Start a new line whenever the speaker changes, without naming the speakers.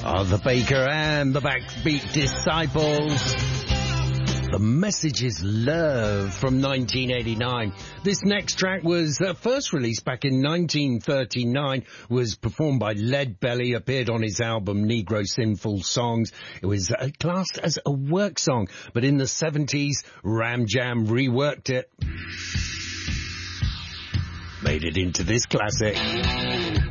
are the Baker and the Backbeat Disciples. The Message is Love from 1989. This next track was first released back in 1939, was performed by Lead Belly, appeared on his album Negro Sinful Songs. It was classed as a work song, but in the 70s, Ram Jam reworked it. Made it into this classic.